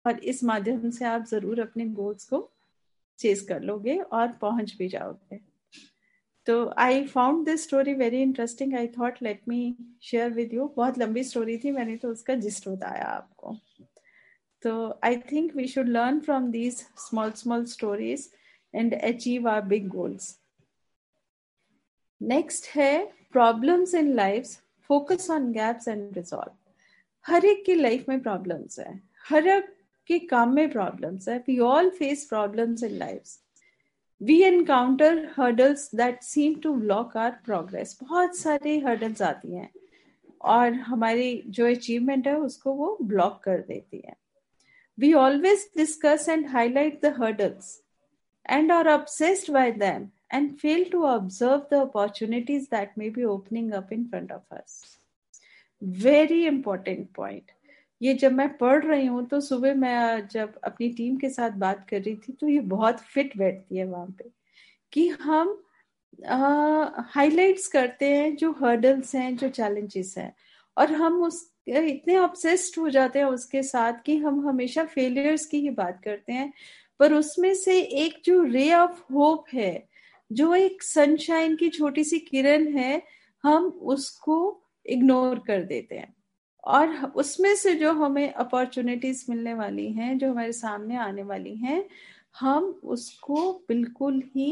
और इस माध्यम से आप जरूर अपने गोल्स को चेस कर लोगे और पहुंच भी जाओगे. तो I found this story very interesting. I thought let me share with you. बहुत लंबी स्टोरी थी, मैंने तो उसका जिस्ट बताया आपको. तो I think we should learn from these small small stories and achieve our big goals. Next है problems in life, focus on gaps and resolve. हर एक की लाइफ में प्रॉब्लम्स है, हर एक के काम में प्रॉब्लम्स है. We all face problems in life. We encounter hurdles that seem to block our progress. बहुत सारी hurdles आती हैं और हमारी जो अचीवमेंट है उसको वो ब्लॉक कर देती है. We always discuss and highlight the hurdles and are obsessed by them and fail to observe the opportunities that may be opening up in front of us. Very important point. ये जब मैं पढ़ रही हूँ तो सुबह मैं जब अपनी टीम के साथ बात कर रही थी तो ये बहुत फिट बैठती है वहां पे कि हम हाइलाइट्स करते हैं जो हर्डल्स हैं, जो चैलेंजेस हैं, और हम उस इतने ऑब्सेस्ड हो जाते हैं उसके साथ कि हम हमेशा फेलियर्स की ही बात करते हैं. पर उसमें से एक जो रे ऑफ होप है, जो एक सनशाइन की छोटी सी किरण है, हम उसको इग्नोर कर देते हैं. और उसमें से जो हमें अपॉर्चुनिटीज मिलने वाली हैं, जो हमारे सामने आने वाली हैं, हम उसको बिल्कुल ही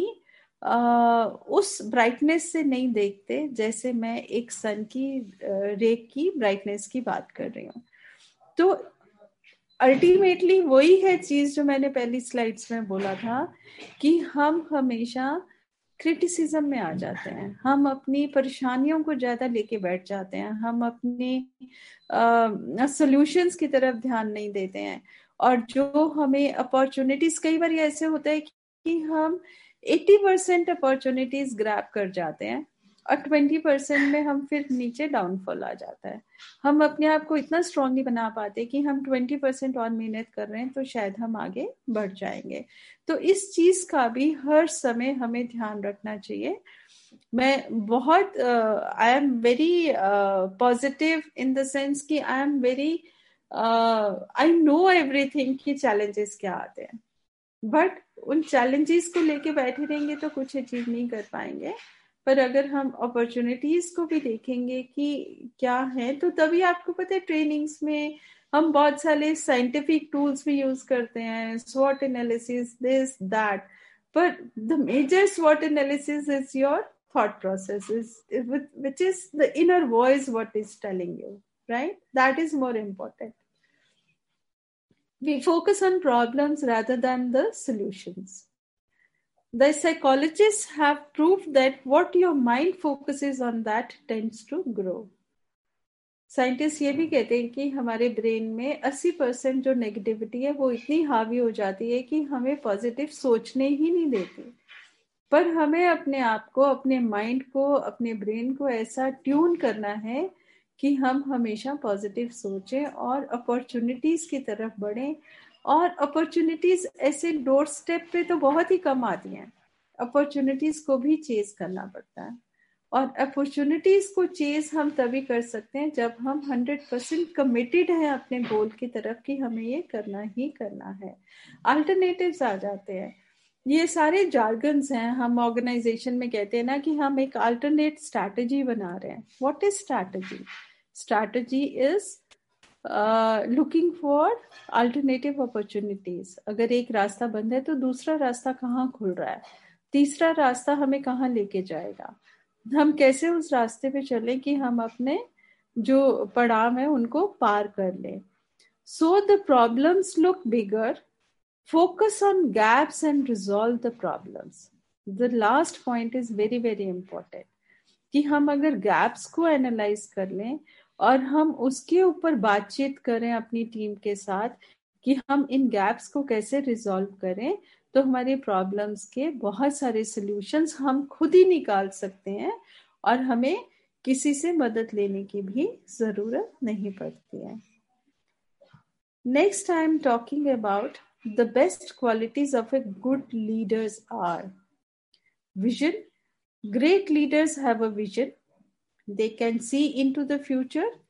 उस ब्राइटनेस से नहीं देखते जैसे मैं एक सन की रे की ब्राइटनेस की बात कर रही हूँ. तो अल्टीमेटली वही है चीज जो मैंने पहली स्लाइड्स में बोला था कि हम हमेशा क्रिटिसिज्म में आ जाते हैं, हम अपनी परेशानियों को ज्यादा लेके बैठ जाते हैं, हम अपनी सॉल्यूशंस की तरफ ध्यान नहीं देते हैं. और जो हमें अपॉर्चुनिटीज, कई बार ऐसे होता है कि हम 80% अपॉर्चुनिटीज ग्रैब कर जाते हैं और 20% में हम फिर नीचे डाउनफॉल आ जाता है. हम अपने आप को इतना स्ट्रांगली बना पाते कि हम 20% और मेहनत कर रहे हैं तो शायद हम आगे बढ़ जाएंगे. तो इस चीज का भी हर समय हमें ध्यान रखना चाहिए. मैं बहुत I am very positive in the sense कि I am very I know everything कि चैलेंजेस क्या आते हैं, बट उन चैलेंजेस को लेके बैठे रहेंगे तो कुछ अचीव नहीं कर पाएंगे. पर अगर हम अपॉर्चुनिटीज को भी देखेंगे कि क्या है, तो तभी आपको पता है ट्रेनिंग्स में हम बहुत सारे साइंटिफिक टूल्स भी यूज करते हैं, SWOT analysis, this that, but the major SWOT analysis is your thought process, which is the inner voice what is telling you, right? That is more important. We focus on problems rather than the solutions. The psychologists have proved that what your mind focuses on that tends to grow. Scientist ये भी कहते हैं कि हमारे brain में 80% जो negativity है वो इतनी हावी हो जाती है कि हमें पॉजिटिव सोचने ही नहीं देती. पर हमें अपने आप को, अपने माइंड को, अपने ब्रेन को ऐसा ट्यून करना है कि हम हमेशा पॉजिटिव सोचें और अपॉर्चुनिटीज की तरफ बढ़ें. और अपॉर्चुनिटीज ऐसे डोर स्टेप पे तो बहुत ही कम आती हैं, अपॉर्चुनिटीज को भी चेज करना पड़ता है. और अपॉर्चुनिटीज को चेज हम तभी कर सकते हैं जब हम 100% कमिटेड हैं अपने गोल की तरफ कि हमें ये करना ही करना है. अल्टरनेटिव्स आ जाते हैं, ये सारे जार्गन्स हैं. हम ऑर्गेनाइजेशन में कहते हैं ना कि हम एक अल्टरनेट स्ट्रैटेजी बना रहे हैं. What is strategy? Strategy is looking for alternative opportunities. अगर एक रास्ता बंद है तो दूसरा रास्ता कहाँ खुल रहा है, तीसरा रास्ता हमें कहाँ लेके जाएगा, हम कैसे उस रास्ते पे चलें कि हम अपने जो पड़ाव है उनको पार कर लें. So the problems look bigger, focus on gaps and resolve the problems. The last point is very very important कि हम अगर gaps को एनालाइज कर लें और हम उसके ऊपर बातचीत करें अपनी टीम के साथ कि हम इन gaps को कैसे रिजॉल्व करें, तो हमारे प्रॉब्लम्स के बहुत सारे सॉल्यूशंस हम खुद ही निकाल सकते हैं और हमें किसी से मदद लेने की भी जरूरत नहीं पड़ती है. Next I am talking about the best qualities of a good leaders are vision. Great leaders have a vision. They can see into the future.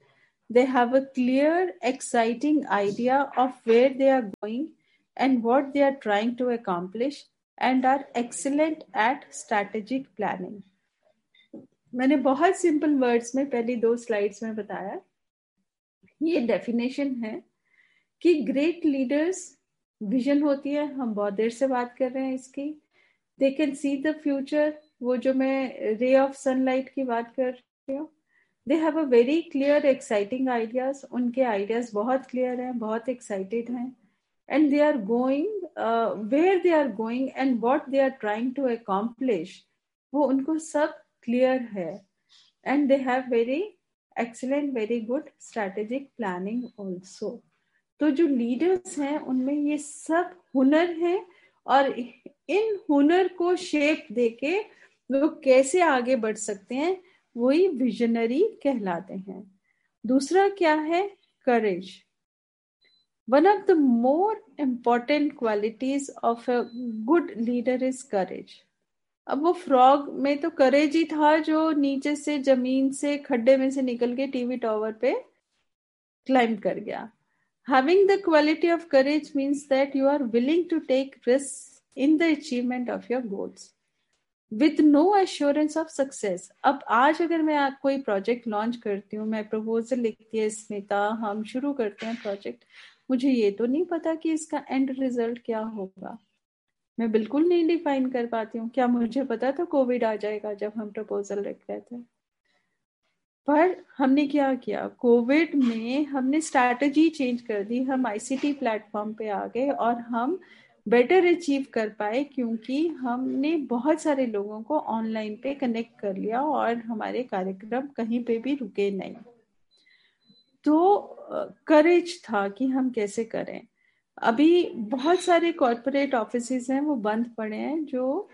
They have a clear, exciting idea of where they are going and what they are trying to accomplish, and are excellent at strategic planning. मैंने बहुत simple words में पहली 2 slides में बताया. ये definition है कि great leaders vision होती है. हम बहुत देर से बात कर रहे हैं इसकी. They can see the future. वो जो मैं रे ऑफ सनलाइट की बात कर रही हूँ. They have a very clear exciting ideas. उनके आइडियाज बहुत क्लियर हैं, बहुत एक्साइटेड हैं. And they are going where they are going and what they are trying to accomplish. वो उनको सब क्लियर है. And they have very excellent, very good strategic planning also. तो जो लीडर्स हैं उनमें ये सब हुनर है, और इन हुनर को शेप देके वो कैसे आगे बढ़ सकते हैं, वही विजनरी कहलाते हैं. दूसरा क्या है? करेज. One of the more important qualities of a good leader is करेज. अब वो फ्रॉग में तो करेज ही था जो नीचे से, जमीन से, खड्डे में से निकल के टीवी टावर पे क्लाइंब कर गया. Having the quality of courage means that you are willing to take risks in the achievement of your goals with no assurance of success. अब आज अगर मैं कोई प्रोजेक्ट लॉन्च करती हूँ, मैं प्रपोजल लिखती है स्मिता, हम शुरू करते हैं प्रोजेक्ट, मुझे ये तो नहीं पता कि इसका एंड रिजल्ट क्या होगा. मैं बिल्कुल नहीं डिफाइन कर पाती हूँ. क्या मुझे पता था कोविड आ जाएगा जब हम प्रपोजल लिख रहे थे? पर हमने क्या किया, कोविड में हमने स्ट्रैटेजी चेंज कर दी. हम आईसीटी प्लेटफॉर्म पे आ गए और हम बेटर अचीव कर पाए, क्योंकि हमने बहुत सारे लोगों को ऑनलाइन पे कनेक्ट कर लिया और हमारे कार्यक्रम कहीं पे भी रुके नहीं. तो करेज था कि हम कैसे करें. अभी बहुत सारे कॉर्पोरेट ऑफिसेज हैं, वो बंद पड़े हैं, जो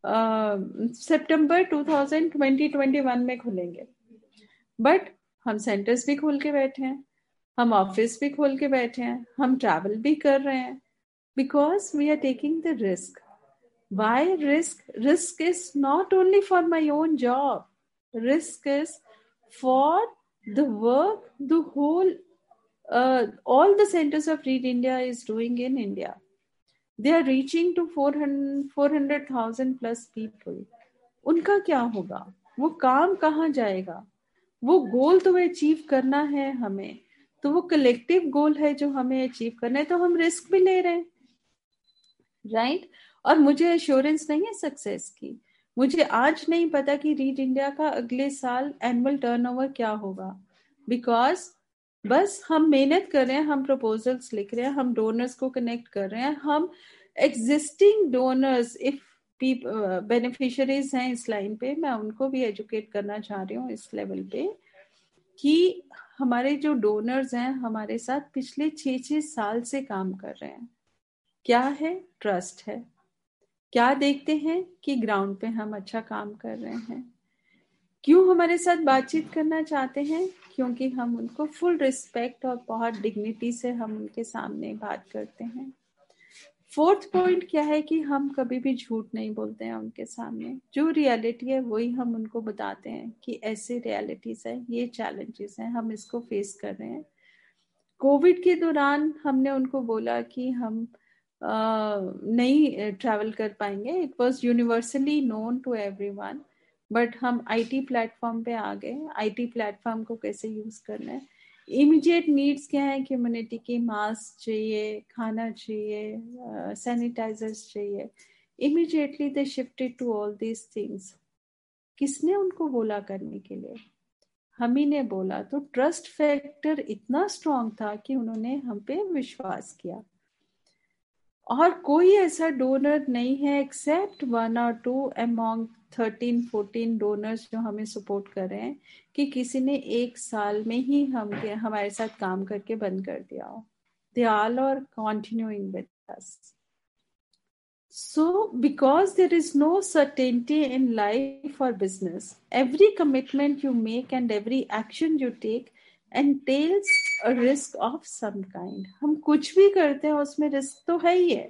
सितंबर 2021 में खुलेंगे. बट हम सेंटर्स भी खोल के बैठे हैं, हम ऑफिस भी खोल के बैठे हैं, हम ट्रैवल भी कर रहे हैं, because we are taking the risk. Y risk? Risk is not only for my own job. Risk is for the work the whole all the centers of Read India is doing in India. They are reaching to 400,000 plus people. उनका क्या होगा? वो काम कहाँ जाएगा? वो गोल तो achieve करना है हमें, तो वो कलेक्टिव गोल है जो हमें अचीव करना है, तो हम रिस्क भी ले रहे हैं, राइट? और मुझे एश्योरेंस नहीं है सक्सेस की. मुझे आज नहीं पता कि रीड इंडिया का अगले साल एनुअल टर्नओवर क्या होगा, बिकॉज बस हम मेहनत कर रहे हैं, हम प्रपोजल्स लिख रहे हैं, हम डोनर्स को कनेक्ट कर रहे हैं. हम एग्जिस्टिंग डोनर्स, इफ बेनिफिशियरीज हैं इस लाइन पे, मैं उनको भी एजुकेट करना चाह रही हूँ इस लेवल पे, कि हमारे जो डोनर्स हैं हमारे साथ पिछले 6-6 साल से काम कर रहे हैं. क्या है? ट्रस्ट है. क्या देखते हैं कि ग्राउंड पे हम अच्छा काम कर रहे हैं. क्यों हमारे साथ बातचीत करना चाहते हैं? क्योंकि हम उनको फुल रिस्पेक्ट और बहुत डिग्निटी से हम उनके सामने बात करते हैं. फोर्थ पॉइंट क्या है कि हम कभी भी झूठ नहीं बोलते हैं उनके सामने. जो रियलिटी है वही हम उनको बताते हैं कि ऐसे रियलिटीज है, ये चैलेंजेस हैं, हम इसको फेस कर रहे हैं. कोविड के दौरान हमने उनको बोला कि हम नहीं ट्रैवल कर पाएंगे. It was universally known to everyone, but हम आईटी प्लेटफॉर्म पे आ गए. आईटी प्लेटफॉर्म को कैसे यूज करना है. इमीडिएट नीड्स क्या है? कम्युनिटी की मास्क चाहिए, खाना चाहिए, सैनिटाइजर्स चाहिए. Immediately they shifted to all these things. किसने उनको बोला करने के लिए? हम ही ने बोला. तो ट्रस्ट फैक्टर इतना स्ट्रांग था कि उन्होंने हम पे विश्वास किया. और कोई ऐसा डोनर नहीं है एक्सेप्ट 1 or 2 among 13-14 डोनर्स जो हमें सपोर्ट कर रहे हैं, कि किसी ने 1 साल में ही हमारे साथ काम करके बंद कर दिया हो. They all are continuing with us. So, because there is no certainty in life or business, every commitment you make and every action you take entails a risk of some kind. हम कुछ भी करते हैं उसमें risk तो है ही है,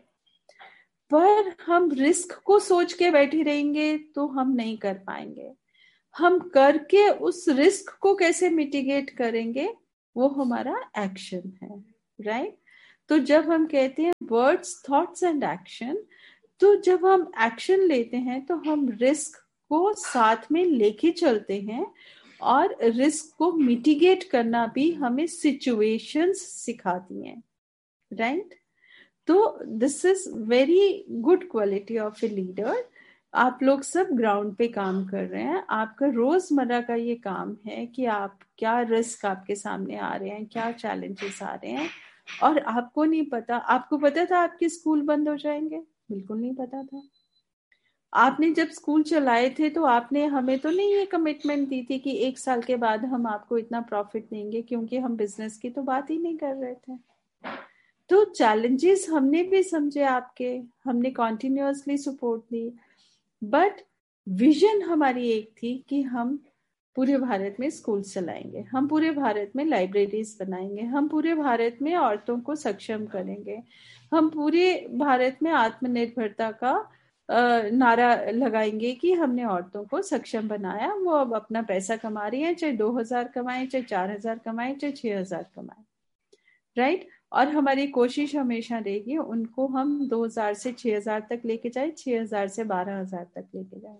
पर हम रिस्क को सोच के बैठे रहेंगे तो हम नहीं कर पाएंगे. हम करके उस रिस्क को कैसे मिटिगेट करेंगे, वो हमारा एक्शन है, राइट? तो जब हम कहते हैं वर्ड्स, थॉट्स एंड एक्शन, तो जब हम एक्शन लेते हैं तो हम रिस्क को साथ में लेके चलते हैं, और रिस्क को मिटिगेट करना भी हमें सिचुएशंस सिखाती हैं, राइट? तो this is very good quality of a leader. आप लोग सब ग्राउंड पे काम कर रहे हैं, आपका रोजमर्रा का ये काम है कि आप क्या रिस्क आपके सामने आ रहे हैं, क्या चैलेंजेस आ रहे हैं, और आपको नहीं पता। आपको पता था आपके स्कूल बंद हो जाएंगे? बिल्कुल नहीं पता था। आपने जब स्कूल चलाए थे तो आपने हमें तो नहीं ये कमिटमेंट दी थी कि 1 साल के बाद हम आपको इतना प्रॉफिट देंगे, क्योंकि हम बिजनेस की तो बात ही नहीं कर रहे थे। तो चैलेंजेस हमने भी समझे आपके, हमने continuously support the, but vision हमारी एक थी कि हम पूरे भारत में स्कूल चलाएंगे, हम पूरे भारत में लाइब्रेरीज बनाएंगे, हम पूरे भारत में औरतों को सक्षम करेंगे, हम पूरे भारत में आत्मनिर्भरता का नारा लगाएंगे कि हमने औरतों को सक्षम बनाया, वो अब अपना पैसा कमा रही है, चाहे 2,000 कमाए, चाहे 4,000 कमाए, चाहे 6,000 कमाए, राइट? और हमारी कोशिश हमेशा रहेगी उनको हम 2,000 से 6,000 तक लेके जाए, 6,000 से 12,000 तक लेके जाए।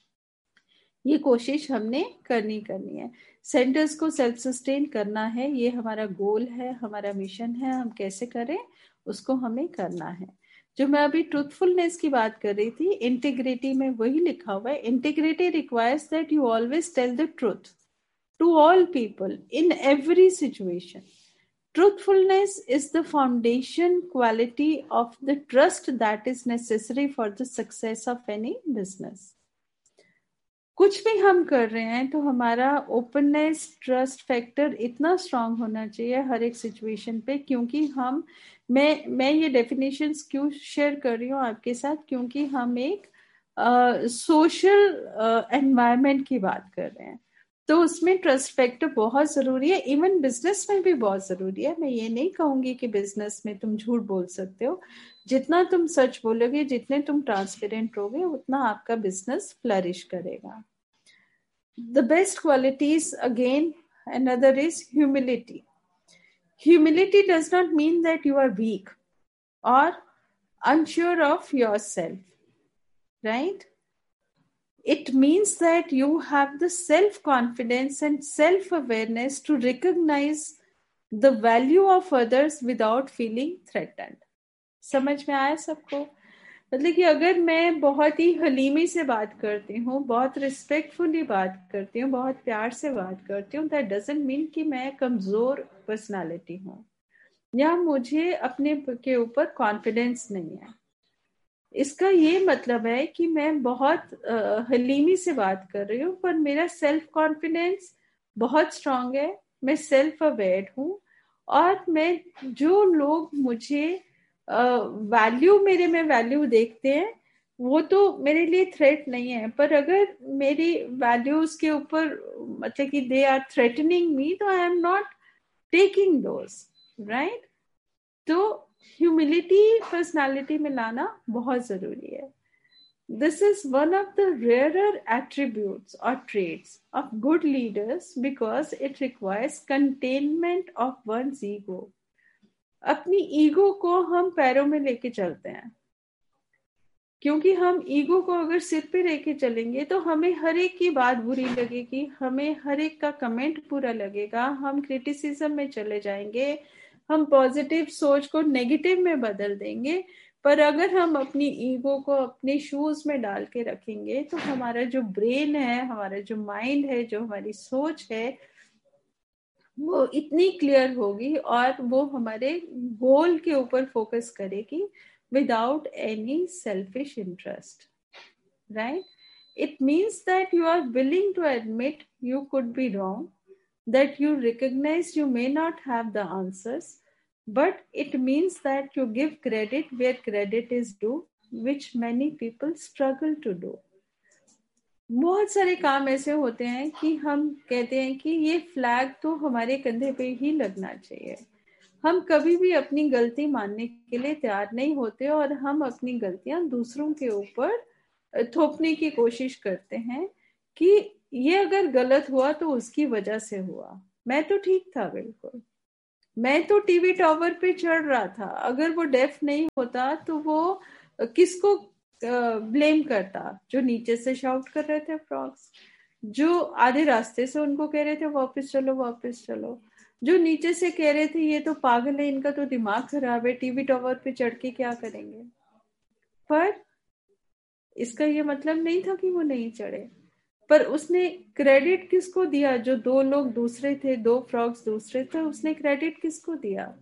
ये कोशिश हमने करनी है। सेंटर्स को सेल्फ सस्टेन करना है, ये हमारा गोल है, हमारा मिशन है। हम कैसे करें उसको हमें करना है। जो मैं अभी ट्रूथफुलनेस की बात कर रही थी, इंटीग्रिटी में वही लिखा हुआ है, integrity requires that you always tell the truth to all people in every situation. Truthfulness is the foundation quality of the trust that is necessary for the success of any business. कुछ भी हम कर रहे हैं तो हमारा openness, trust factor इतना strong होना चाहिए हर एक सिचुएशन पे, क्योंकि मैं ये डेफिनेशंस क्यों शेयर कर रही हूँ आपके साथ, क्योंकि हम एक सोशल एनवायरनमेंट की बात कर रहे हैं, तो उसमें ट्रस्ट फैक्टर बहुत जरूरी है। इवन बिजनेस में भी बहुत जरूरी है। मैं ये नहीं कहूंगी कि बिजनेस में तुम झूठ बोल सकते हो, जितना तुम सच बोलोगे, जितने तुम ट्रांसपेरेंट रहोगे, उतना आपका बिजनेस फ्लरिश करेगा। The best qualities, again, another is humility. Humility does not mean that you are weak or unsure of yourself, right? It means that you have the self-confidence and self-awareness to recognize the value of others without feeling threatened. समझ में आया सबको? मतलब कि अगर मैं बहुत ही हलीमी से बात करती हूँ, बहुत रिस्पेक्टफुली बात करती हूँ, बहुत प्यार से बात करती हूँ, दैट डजंट मीन कि मैं कमजोर पर्सनालिटी हूँ या मुझे अपने के ऊपर कॉन्फिडेंस नहीं है। इसका ये मतलब है कि मैं बहुत हलीमी से बात कर रही हूँ, पर मेरा सेल्फ कॉन्फिडेंस बहुत स्ट्रांग है, मैं सेल्फ अवेयर हूँ, और मैं जो लोग मुझे वैल्यू मेरे में वैल्यू देखते हैं वो तो मेरे लिए थ्रेट नहीं है, पर अगर मेरी वैल्यूज के ऊपर मतलब कि दे आर थ्रेटनिंग मी, तो I am not taking those, right? तो ह्यूमिलिटी पर्सनालिटी में लाना बहुत जरूरी है। This is one of the rarer attributes or traits of good leaders because it requires containment of one's ego. अपनी ईगो को हम पैरों में लेके चलते हैं, क्योंकि हम ईगो को अगर सिर पे लेके चलेंगे तो हमें हर एक की बात बुरी लगेगी, हमें हर एक का कमेंट बुरा लगेगा, हम क्रिटिसिज्म में चले जाएंगे, हम पॉजिटिव सोच को नेगेटिव में बदल देंगे। पर अगर हम अपनी ईगो को अपने शूज में डाल के रखेंगे तो हमारा जो ब्रेन है, हमारा जो माइंड है, जो हमारी सोच है, वो इतनी क्लियर होगी और वो हमारे गोल के ऊपर फोकस करेगी without any selfish interest, right? It means that you are willing to admit you could be wrong, that you recognize you may not have the answers, but it means that you give credit where credit is due, which many people struggle to do. बहुत सारे काम ऐसे होते हैं कि हम कहते हैं कि ये फ्लैग तो हमारे कंधे पे ही लगना चाहिए। हम कभी भी अपनी गलती मानने के लिए तैयार नहीं होते और हम अपनी गलतियां दूसरों के ऊपर थोपने की कोशिश करते हैं कि ये अगर गलत हुआ तो उसकी वजह से हुआ, मैं तो ठीक था बिल्कुल, मैं तो टीवी टॉवर पे चढ़ रहा था। अगर वो डेफ नहीं होता तो वो किसको ब्लेम करता? जो नीचे से शाउट कर रहे थे फ्रॉग्स, जो आधे रास्ते से उनको कह रहे थे वापस चलो वापस चलो, जो नीचे से कह रहे थे ये तो पागल है, इनका तो दिमाग खराब है, टीवी टॉवर पे चढ़ के क्या करेंगे। पर इसका ये मतलब नहीं था कि वो नहीं चढ़े। पर उसने क्रेडिट किसको दिया? जो दो लोग दूसरे थे, दो फ्रॉग्स दूसरे थे, उसने क्रेडिट किसको दिया?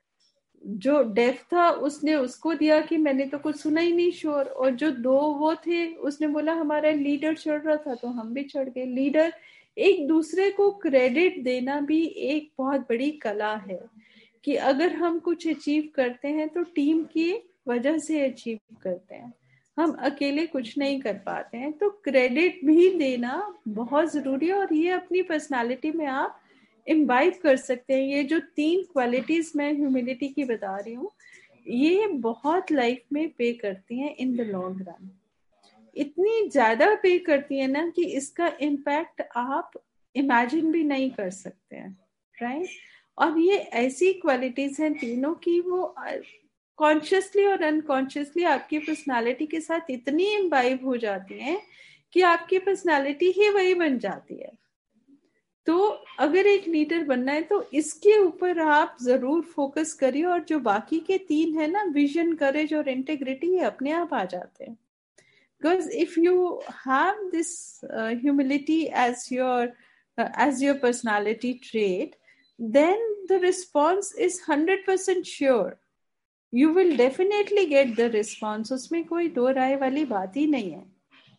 जो डेफ था उसने उसको दिया कि मैंने तो कुछ सुना ही नहीं शोर, और जो दो वो थे उसने बोला हमारा लीडर चढ़ रहा था तो हम भी चढ़ गए। लीडर, एक दूसरे को क्रेडिट देना भी एक बहुत बड़ी कला है कि अगर हम कुछ अचीव करते हैं तो टीम की वजह से अचीव करते हैं, हम अकेले कुछ नहीं कर पाते हैं। तो क्रेडिट भी देना बहुत जरूरी है, और ये अपनी पर्सनालिटी में आप इम्बाइब कर सकते हैं। ये जो 3 क्वालिटीज मैं ह्यूमिलिटी की बता रही हूँ, ये बहुत लाइफ में पे करती हैं इन द लॉन्ग रन। इतनी ज्यादा पे करती है ना कि इसका इम्पैक्ट आप इमेजिन भी नहीं कर सकते हैं, राइट। और ये ऐसी क्वालिटीज हैं तीनों की, वो कॉन्शियसली और अनकॉन्शियसली आपकी पर्सनालिटी के साथ इतनी इम्बाइब हो जाती हैं कि आपकी पर्सनालिटी ही वही बन जाती है। तो अगर एक लीडर बनना है तो इसके ऊपर आप जरूर फोकस करिए, और जो बाकी के 3 है ना, विजन, करेज और इंटेग्रिटी, ये अपने आप आ जाते हैं। Because if you have this humility as your personality trait, then the response is 100% sure. You will definitely get the response. उसमें कोई दो राय वाली बात ही नहीं है।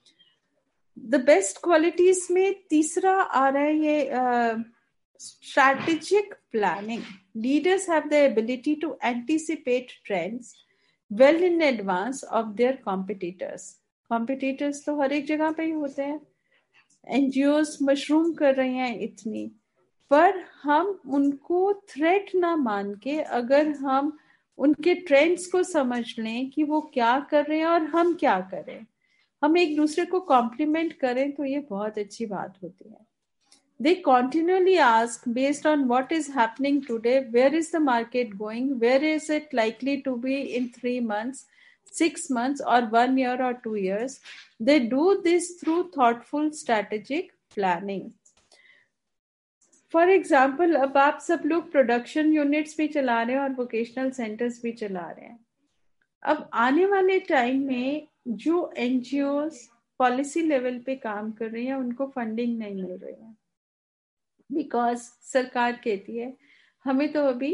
The best qualities में तीसरा आ रहा है ये strategic planning. Leaders have the ability to anticipate trends well in advance of their competitors. Competitors तो हर एक जगह पे ही होते हैं। एनजीओस मशरूम कर रही हैं इतनी, पर हम उनको थ्रेट ना मान के, अगर हम उनके ट्रेंड्स को समझ लें कि वो क्या कर रहे हैं और हम क्या करें, हम एक दूसरे को कॉम्प्लीमेंट करें, तो ये बहुत अच्छी बात होती है। They continually ask, based on what is happening today, where is the market going, where is it likely to be in 3 months, 6 months, or 1 year or 2 years. They do this through thoughtful strategic planning. For example, अब आप सब लोग production units भी चला रहे हैं और vocational centres भी चला रहे हैं। अब आने वाले टाइम में जो एनजीओस पॉलिसी लेवल पे काम कर रही हैं उनको फंडिंग नहीं मिल रही है, बिकॉज सरकार कहती है हमें तो अभी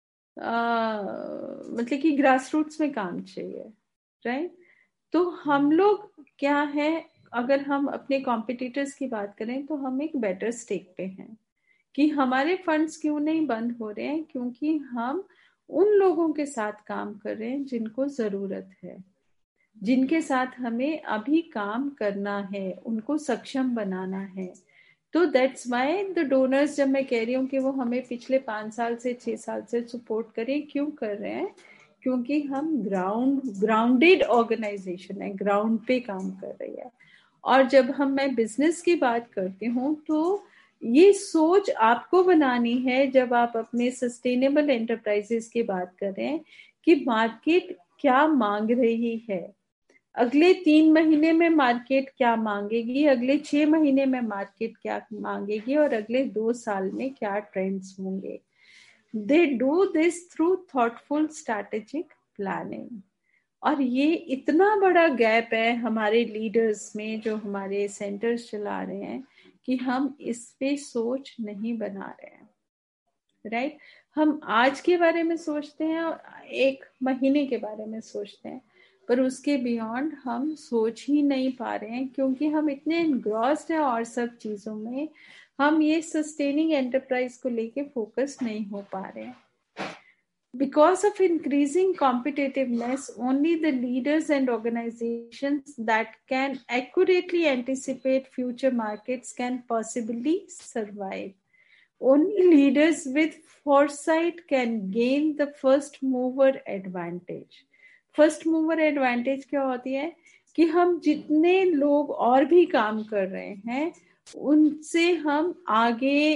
मतलब कि ग्रास रूट्स में काम चाहिए, राइट। तो हम लोग क्या है, अगर हम अपने कॉम्पिटिटर्स की बात करें तो हम एक बेटर स्टेक पे हैं कि हमारे फंड्स क्यों नहीं बंद हो रहे हैं, क्योंकि हम उन लोगों के साथ काम कर रहे हैं जिनको जरूरत है, जिनके साथ हमें अभी काम करना है, उनको सक्षम बनाना है। तो दैट्स वाई द डोनर्स, जब मैं कह रही हूँ कि वो हमें पिछले 5 साल से 6 साल से सपोर्ट करें, क्यों कर रहे हैं? क्योंकि हम ग्राउंडेड ऑर्गेनाइजेशन है, ग्राउंड पे काम कर रही है। और जब मैं बिजनेस की बात करती हूँ तो ये सोच आपको बनानी है जब आप अपने सस्टेनेबल एंटरप्राइजेस की बात करें कि मार्केट क्या मांग रही है, अगले 3 महीने में मार्केट क्या मांगेगी, अगले 6 महीने में मार्केट क्या मांगेगी, और अगले 2 साल में क्या ट्रेंड्स होंगे। They do this through thoughtful strategic planning. और ये इतना बड़ा गैप है हमारे लीडर्स में जो हमारे सेंटर्स चला रहे हैं कि हम इस पे सोच नहीं बना रहे हैं, राइट। हम आज के बारे में सोचते हैं और 1 महीने के बारे में सोचते हैं, पर उसके बियॉन्ड हम सोच ही नहीं पा रहे हैं, क्योंकि हम इतने एनग्रॉस्ड हैं और सब चीजों में, हम ये सस्टेनिंग एंटरप्राइज को लेके फोकस नहीं हो पा रहे हैं। Because of increasing competitiveness, only the leaders and organizations that can accurately anticipate future markets can possibly survive. Only leaders with foresight can gain the first mover advantage. First mover advantage क्या होती है कि हम जितने लोग और भी काम कर रहे हैं उनसे हम आगे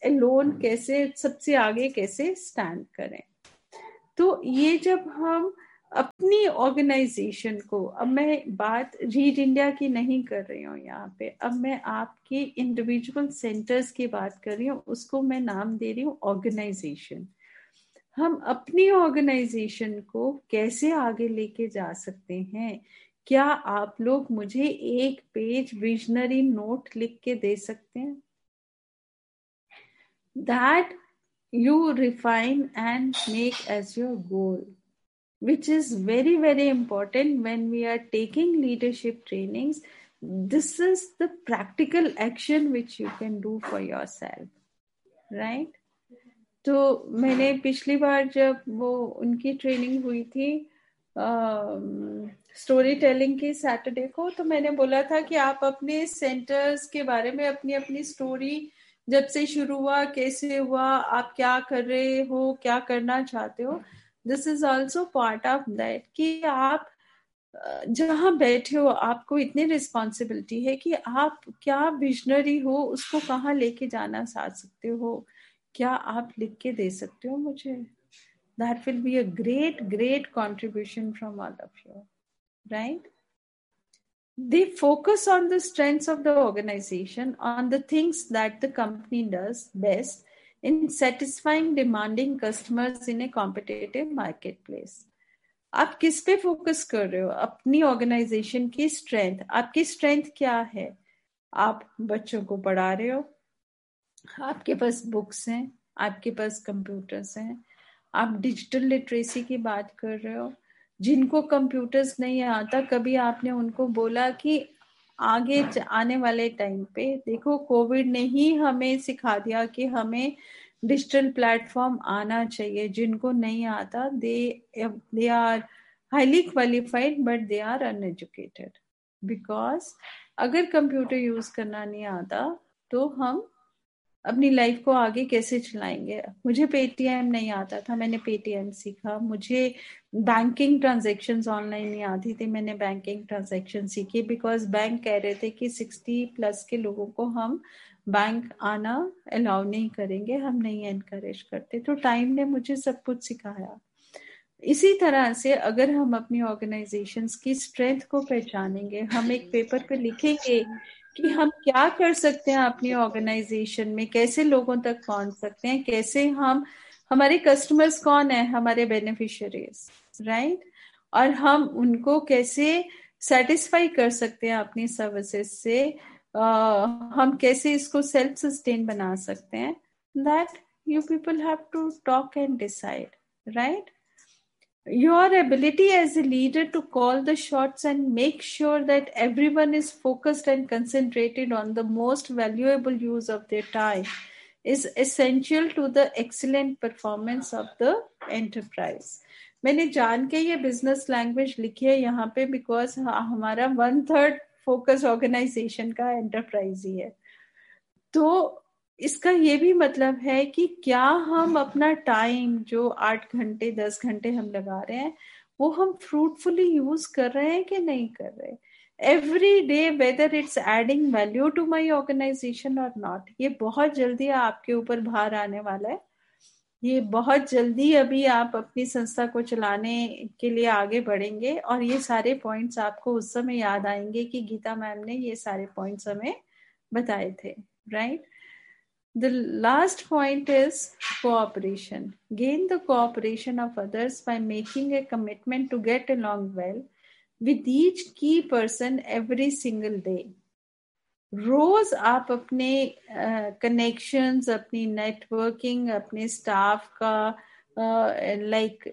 एलोन कैसे सबसे आगे कैसे स्टैंड करें। तो ये जब हम अपनी ऑर्गेनाइजेशन को, अब मैं बात रीड इंडिया की नहीं कर रही हूँ यहाँ पे, अब मैं आपके इंडिविजुअल सेंटर्स की बात कर रही हूँ, उसको मैं नाम दे रही हूँ ऑर्गेनाइजेशन। हम अपनी ऑर्गेनाइजेशन को कैसे आगे लेके जा सकते हैं? क्या आप लोग मुझे एक पेज विजनरी नोट लिख के दे सकते हैं? That you refine and make as your goal, which is very, very important when we are taking leadership trainings. This is the practical action which you can do for yourself, right? तो मैंने पिछली बार जब वो उनकी training हुई थी story telling की Saturday को, तो मैंने बोला था कि आप अपने सेंटर्स के बारे में अपनी अपनी स्टोरी, जब से शुरू हुआ, कैसे हुआ, आप क्या कर रहे हो, क्या करना चाहते हो, this is also part of that. कि आप जहां बैठे हो आपको इतनी रिस्पॉन्सिबिलिटी है कि आप क्या विजनरी हो, उसको कहाँ लेके जाना चाह सकते हो, क्या आप लिख के दे सकते हो मुझे? That will be a great, great contribution from all of you, right? They focus on the strengths of the organization, on the things that the company does best in satisfying demanding customers in a competitive marketplace. आप किस पे focus कर रहे हो? अपनी organisation की strength. आपकी strength क्या है? आप बच्चों को पढ़ा रहे हो, आपके पास बुक्स हैं, आपके पास कंप्यूटर्स हैं, आप डिजिटल लिटरेसी की बात कर रहे हो। जिनको कंप्यूटर्स नहीं आता, कभी आपने उनको बोला कि आगे आने वाले टाइम पे देखो, कोविड ने ही हमें सिखा दिया कि हमें डिजिटल प्लेटफॉर्म आना चाहिए। जिनको नहीं आता, they are highly qualified but they are uneducated, because अगर कंप्यूटर यूज करना नहीं आता तो हम अपनी लाइफ को आगे कैसे चलाएंगे? मुझे पेटीएम नहीं आता था, मैंने पेटीएम सीखा। मुझे बैंकिंग ट्रांजैक्शंस ऑनलाइन नहीं आती थी, मैंने बैंकिंग ट्रांजैक्शन सीखी, बिकॉज बैंक कह रहे थे कि 60+ के लोगों को हम बैंक आना अलाउ नहीं करेंगे, हम नहीं एनकरेज करते। तो टाइम ने मुझे सब कुछ सिखाया। इसी तरह से अगर हम अपनी ऑर्गेनाइजेशंस की स्ट्रेंथ को पहचानेंगे, हम एक पेपर पे लिखेंगे कि हम क्या कर सकते हैं अपनी ऑर्गेनाइजेशन में, कैसे लोगों तक पहुंच सकते हैं, कैसे हम, हमारे कस्टमर्स कौन है, हमारे बेनिफिशियरीज, राइट, और हम उनको कैसे सेटिस्फाई कर सकते हैं अपनी सर्विसेज से, हम कैसे इसको सेल्फ सस्टेन बना सकते हैं। That you people have to talk and decide, right? Your ability as a leader to call the shots and make sure that everyone is focused and concentrated on the most valuable use of their time is essential to the excellent performance of the enterprise. मैंने जान के ये business language लिखी है यहाँ पे, because हमारा 1/3 focus organisation का एंटरप्राइज ही है। तो इसका ये भी मतलब है कि क्या हम अपना टाइम जो 8 घंटे 10 घंटे हम लगा रहे हैं, वो हम फ्रूटफुली यूज कर रहे हैं कि नहीं कर रहे? Every day, whether it's adding value to my organisation और नॉट। ये बहुत जल्दी आपके ऊपर भार आने वाला है। ये बहुत जल्दी अभी आप अपनी संस्था को चलाने के लिए आगे बढ़ेंगे और ये सारे पॉइंट्स आपको उस समय याद आएंगे कि गीता मैम ने ये सारे पॉइंट्स हमें बताए थे, right? The last point is cooperation. Gain the cooperation of others by making a commitment to get along well with each key person every single day. रोज आप अपने कनेक्शंस, अपनी नेटवर्किंग, अपने स्टाफ का लाइक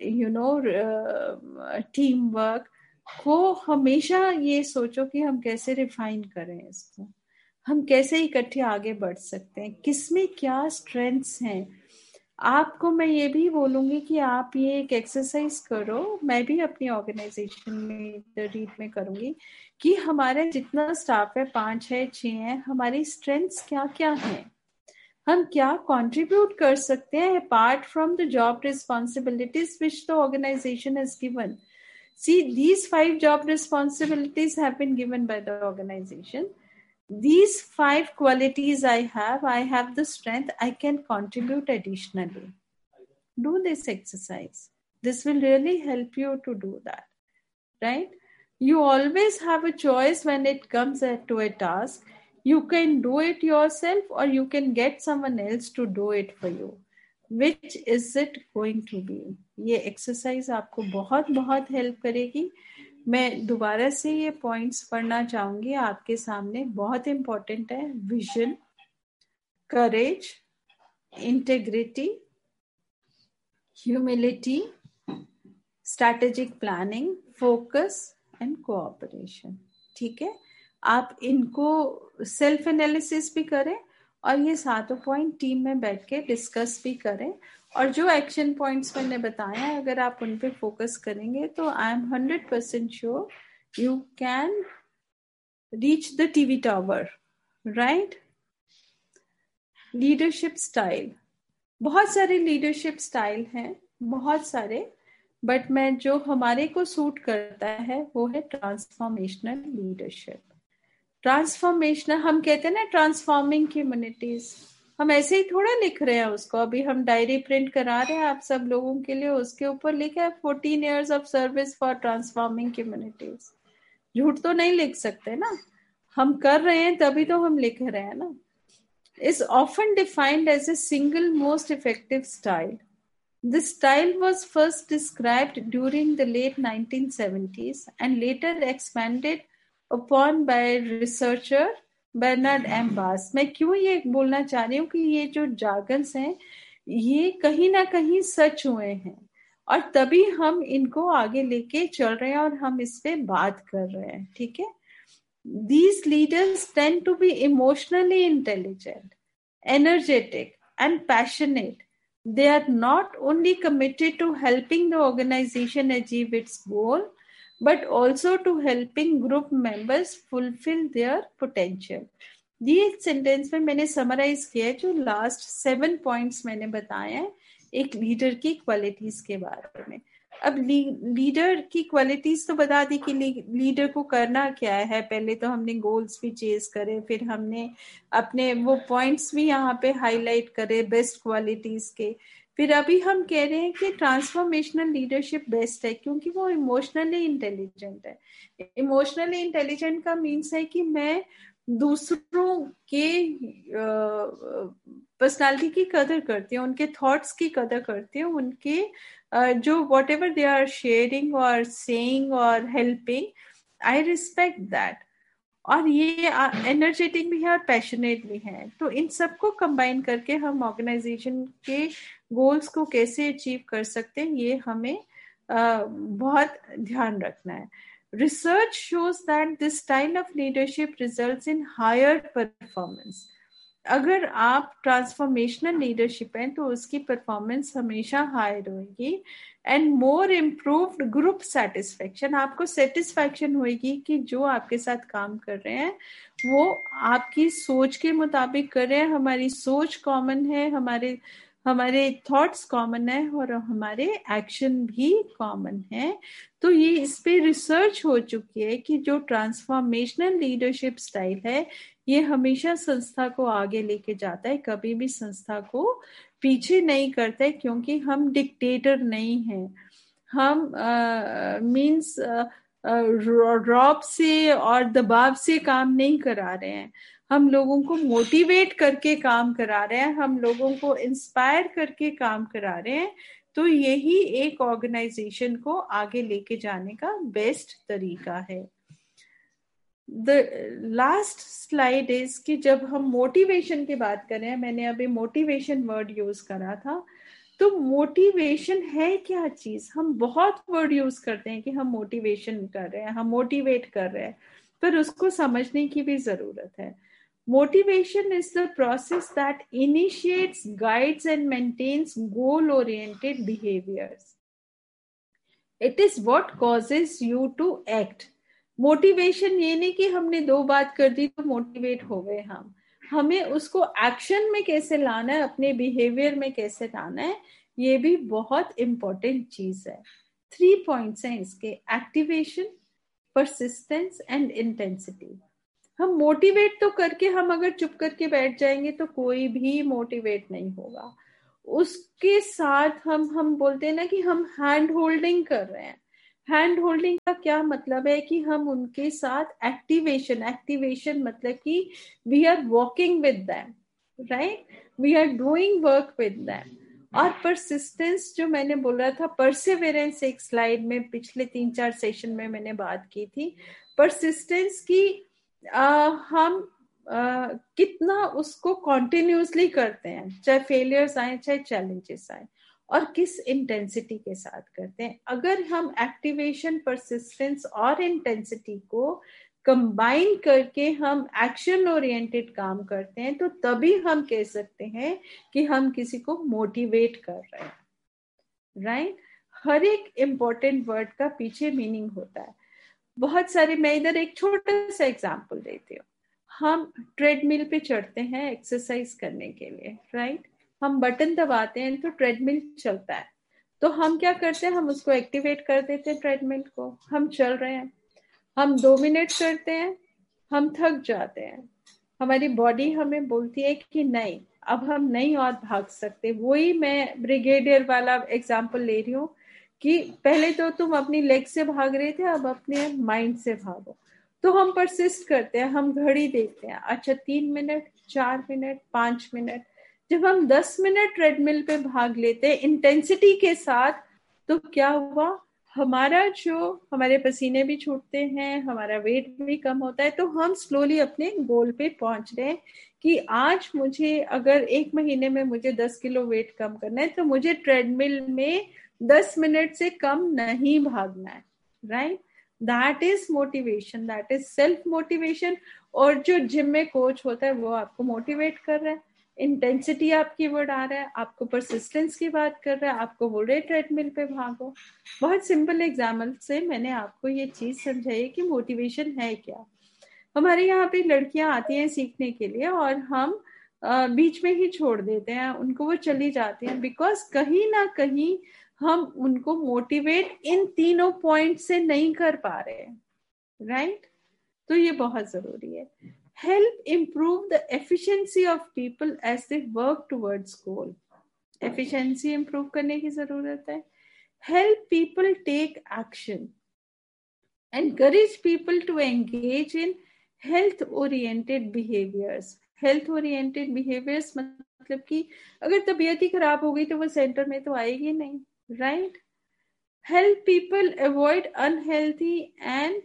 टीम वर्क को हमेशा ये सोचो कि हम कैसे रिफाइन करें इसको, हम कैसे इकट्ठे आगे बढ़ सकते हैं, किसमें क्या स्ट्रेंथ्स हैं। आपको मैं ये भी बोलूंगी कि आप ये एक एक्सरसाइज करो, मैं भी अपनी ऑर्गेनाइजेशन में रीड में करूंगी कि हमारे जितना स्टाफ है, 5 है 6 है, हमारी स्ट्रेंथ्स क्या क्या हैं, हम क्या कंट्रीब्यूट कर सकते हैं apart from the job responsibilities which the organisation has given. See, these 5 job responsibilities have been given by the organization. these 5 qualities I have the strength, I can contribute additionally. Do this exercise. This will really help you to do that, right? You always have a choice when it comes to a task. You can do it yourself or you can get someone else to do it for you. Which is it going to be? ये exercise आपको बहुत बहुत help करेगी. मैं दोबारा से ये points पढ़ना चाहूंगी आपके सामने, बहुत इंपॉर्टेंट है. Vision, courage, integrity, humility, strategic planning, focus and cooperation. ठीक है, आप इनको सेल्फ एनालिसिस भी करें और ये 7 पॉइंट टीम में बैठ के डिस्कस भी करें. और जो एक्शन पॉइंट्स मैंने बताया, अगर आप उन पे फोकस करेंगे तो I am 100% sure you can reach the TV tower, right? Leadership style, बहुत सारे लीडरशिप स्टाइल हैं, बहुत सारे, बट मैं जो हमारे को सूट करता है वो है ट्रांसफॉर्मेशनल लीडरशिप. ट्रांसफॉर्मेशनल, हम कहते हैं ना ट्रांसफॉर्मिंग कम्युनिटीज, हम ऐसे ही थोड़ा लिख रहे हैं उसको. अभी हम डायरी प्रिंट करा रहे हैं आप सब लोगों के लिए, उसके ऊपर लिखा है 14 years of service for transforming communities. झूठ तो नहीं लिख सकते ना, हम कर रहे हैं तभी तो हम लिख रहे हैं ना. is often defined as a single most effective style. This style was first described during the late 1970s and later expanded upon by researcher Bernard M. Bass. मैं क्यों ये बोलना चाह रही हूँ कि ये जो जार्गन्स हैं ये कहीं ना कहीं सच हुए हैं और तभी हम इनको आगे लेके चल रहे हैं और हम इस पे बात कर रहे हैं. ठीक है, these leaders tend to be emotionally intelligent, energetic, and passionate. They are not only committed to helping the organization achieve its goal, but also to helping group members fulfill their potential. ये sentence में मैंने summarise किया है जो last 7 points मैंने बताए हैं एक लीडर की क्वालिटीज के बारे में. अब लीडर की क्वालिटीज तो बता दी कि लीडर को करना क्या है. पहले तो हमने गोल्स भी चेज करे, फिर हमने अपने वो पॉइंट्स भी यहाँ पे हाईलाइट करे बेस्ट क्वालिटीज के. फिर अभी हम कह रहे हैं कि ट्रांसफॉर्मेशनल लीडरशिप बेस्ट है क्योंकि वो इमोशनली इंटेलिजेंट है. इमोशनली इंटेलिजेंट का मीन्स है कि मैं दूसरों के पर्सनालिटी की कदर करती हूँ, उनके थॉट्स की कदर करती हूँ, उनके जो what ever they are sharing और सेइंग और हेल्पिंग, आई रिस्पेक्ट दैट. और ये एनर्जेटिक भी है और पैशनेट भी है. तो इन सबको कंबाइन करके हम ऑर्गेनाइजेशन के गोल्स को कैसे अचीव कर सकते हैं ये हमें बहुत ध्यान रखना है. Research shows that this style of leadership results in higher performance. अगर आप ट्रांसफॉर्मेशनल लीडरशिप है तो उसकी परफॉर्मेंस हमेशा हाई रहेगी and more improved group satisfaction. आपको सेटिस्फेक्शन होगी कि जो आपके साथ काम कर रहे हैं वो आपकी सोच के मुताबिक कर रहे हैं. हमारी सोच कॉमन है, हमारे थॉट्स कॉमन है और हमारे एक्शन भी कॉमन है. तो ये इस पे रिसर्च हो चुकी है कि जो ट्रांसफॉर्मेशनल लीडरशिप स्टाइल है ये हमेशा संस्था को आगे लेके जाता है, कभी भी संस्था को पीछे नहीं करता है क्योंकि हम डिक्टेटर नहीं हैं. हम मींस रॉब से और दबाव से काम नहीं करा रहे हैं. हम लोगों को मोटिवेट करके काम करा रहे हैं, हम लोगों को इंस्पायर करके काम करा रहे हैं. तो यही एक ऑर्गेनाइजेशन को आगे लेके जाने का बेस्ट तरीका है. द लास्ट स्लाइड इज कि जब हम मोटिवेशन की बात करें, मैंने अभी मोटिवेशन वर्ड यूज करा था, तो मोटिवेशन है क्या चीज. हम बहुत वर्ड यूज करते हैं कि हम मोटिवेशन कर रहे हैं, हम मोटिवेट कर रहे हैं, पर उसको समझने की भी जरूरत है. Motivation is the process that initiates, guides, and maintains goal-oriented behaviors. It is what causes you to act. Motivation ये नहीं कि हमने 2 बात कर दी तो मोटिवेट हो गए हम. हमें उसको एक्शन में कैसे लाना है, अपने बिहेवियर में कैसे लाना है, ये भी बहुत इंपॉर्टेंट चीज है. 3 पॉइंट्स हैं इसके: एक्टिवेशन, परसिस्टेंस एंड इंटेंसिटी. हम मोटिवेट तो करके, हम अगर चुप करके बैठ जाएंगे तो कोई भी मोटिवेट नहीं होगा। उसके साथ हम बोलते हैं ना कि हम हैंड होल्डिंग कर रहे हैं। हैंड होल्डिंग का क्या मतलब है कि हम उनके साथ एक्टिवेशन मतलब कि we are walking with them, right, we are doing work with them. और परसिस्टेंस जो मैंने बोला था, परसिवरेंस एक स्लाइड में पिछले 3-4 सेशन में मैंने बात की थी। परसिस्टेंस की हम कितना उसको कॉन्टिन्यूसली करते हैं, चाहे फेलियर्स आए चाहे चैलेंजेस आए, और किस इंटेंसिटी के साथ करते हैं। अगर हम एक्टिवेशन, परसिस्टेंस और इंटेंसिटी को कंबाइन करके हम एक्शन ओरिएंटेड काम करते हैं, तो तभी हम कह सकते हैं कि हम किसी को मोटिवेट कर रहे हैं, राइट। हर एक इंपॉर्टेंट वर्ड का पीछे मीनिंग होता है। बहुत सारे, मैं इधर एक छोटा सा एग्जांपल देती हूँ। हम ट्रेडमिल पे चढ़ते हैं एक्सरसाइज करने के लिए, राइट। हम बटन दबाते हैं तो ट्रेडमिल चलता है। तो हम क्या करते हैं, हम उसको एक्टिवेट कर देते हैं, ट्रेडमिल को। हम चल रहे हैं, हम 2 मिनट करते हैं, हम थक जाते हैं, हमारी बॉडी हमें बोलती है कि नहीं, अब हम नहीं और भाग सकते। वही मैं ब्रिगेडियर वाला एग्जांपल ले रही हूँ कि पहले तो तुम अपनी लेग से भाग रहे थे, अब अपने माइंड से भागो। तो हम परसिस्ट करते हैं, हम घड़ी देखते हैं, अच्छा 3 मिनट, 4 मिनट, 5 मिनट। जब हम 10 मिनट ट्रेडमिल पे भाग लेते हैं इंटेंसिटी के साथ, तो क्या हुआ, हमारे पसीने भी छूटते हैं, हमारा वेट भी कम होता है। तो हम स्लोली अपने गोल पे पहुंच रहे हैं कि आज मुझे, अगर 1 महीने में मुझे 10 किलो वेट कम करना है, तो मुझे ट्रेडमिल में 10 मिनट से कम नहीं भागना है, right. That is motivation, that is self motivation. और जो जिम में कोच होता है वो आपको मोटिवेट कर रहा है, इंटेंसिटी आपकी बढ़ा रहा है, आपको परसिस्टेंस की बात कर रहा है, आपको बोल रहे ट्रेडमिल पे भागो। बहुत सिंपल एग्जाम्पल से मैंने आपको ये चीज समझाई कि मोटिवेशन है क्या। हमारे यहाँ पे लड़कियां आती हैं सीखने के लिए और हम बीच में ही छोड़ देते हैं उनको, वो चली जाती हैं, बिकॉज कहीं ना कहीं हम उनको मोटिवेट इन तीनों पॉइंट से नहीं कर पा रहे हैं, राइट। तो ये बहुत जरूरी है। Help improve the efficiency of people as they work towards goal. Efficiency improve करने की जरूरत है। Help people take action, encourage people to engage in health oriented behaviors। Health oriented behaviours मतलब कि अगर तबीयत ही खराब हो गई तो वो सेंटर में तो आएगी नहीं, right. Help people avoid unhealthy and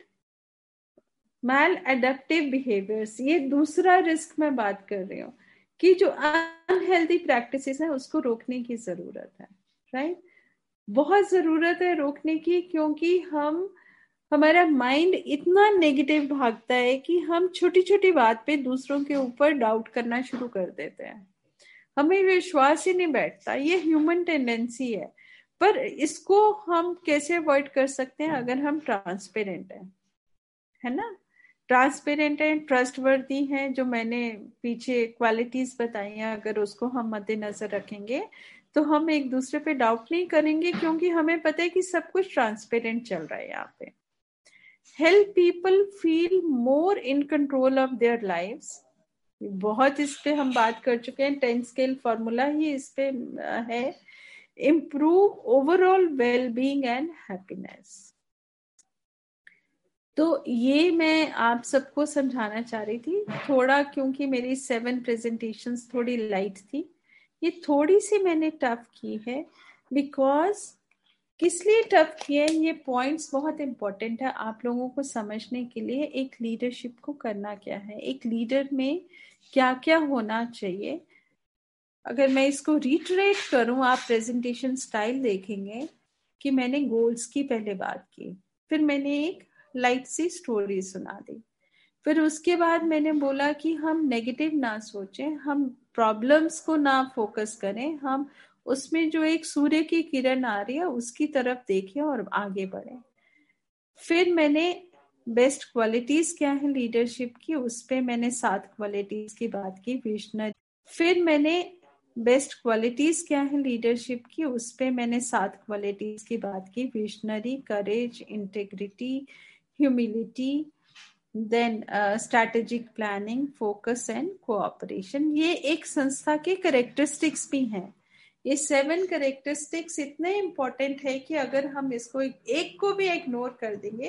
mail adaptive behaviours. ये दूसरा रिस्क मैं बात कर रही हूँ कि जो अनहेल्थी प्रैक्टिसेस है उसको रोकने की जरूरत है, राइट। बहुत जरूरत है रोकने की, क्योंकि हमारा माइंड इतना नेगेटिव भागता है कि हम छोटी छोटी बात पे दूसरों के ऊपर डाउट करना शुरू कर देते हैं, हमें विश्वास ही नहीं बैठता। ये ह्यूमन टेंडेंसी है। पर इसको हम कैसे अवॉइड कर सकते हैं, अगर हम ट्रांसपेरेंट हैं, है ना, ट्रांसपेरेंट है, ट्रस्टवर्दी है, जो मैंने पीछे क्वालिटीज बताई हैं, अगर उसको हम मद्देनजर रखेंगे तो हम एक दूसरे पे डाउट नहीं करेंगे, क्योंकि हमें पता है कि सब कुछ ट्रांसपेरेंट चल रहा है यहाँ पे। Help people feel more in control of their lives. बहुत इस पे हम बात कर चुके हैं, 10 स्केल फॉर्मूला ही इस पे है। Improve overall wellbeing and happiness. तो ये मैं आप सबको समझाना चाह रही थी थोड़ा, क्योंकि मेरी 7 प्रेजेंटेशंस थोड़ी लाइट थी, ये थोड़ी सी मैंने टफ की है। बिकॉज किस लिए टफ की है, ये पॉइंट्स बहुत इंपॉर्टेंट है आप लोगों को समझने के लिए। एक लीडरशिप को करना क्या है, एक लीडर में क्या क्या होना चाहिए। अगर मैं इसको रिटरेट करूं, आप प्रेजेंटेशन स्टाइल देखेंगे कि मैंने गोल्स की पहले बात की, फिर मैंने एक लाइट सी स्टोरी सुना दी, फिर उसके बाद मैंने बोला कि हम नेगेटिव ना सोचें, हम प्रॉब्लम्स को ना फोकस करें, हम उसमें जो एक सूर्य की किरण आ रही है उसकी तरफ देखें और आगे बढ़ें। फिर मैंने बेस्ट क्वालिटीज क्या है लीडरशिप की, उस पे मैंने 7 क्वालिटीज की बात की, विजनरी। फिर मैंने बेस्ट क्वालिटीज क्या है लीडरशिप की, उस पे मैंने 7 क्वालिटीज की बात की, visionary, courage, integrity, humility, then strategic planning, focus and cooperation, ये एक संस्था के करेक्टरिस्टिक्स भी हैं। ये 7 करेक्टरिस्टिक्स इतने इंपॉर्टेंट है कि अगर हम इसको एक को भी इग्नोर कर देंगे